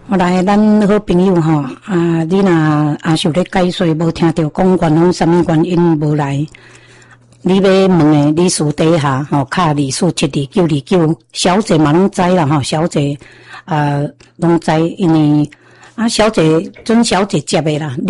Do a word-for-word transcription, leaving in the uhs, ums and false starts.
后来咱好朋友吼，啊，你若啊想咧解说无听到讲员拢什么原因无来，你要问诶理事底下吼，卡理事七二九二九，小姐嘛拢知啦吼，小姐啊拢知，因为啊小姐准小姐接诶啦。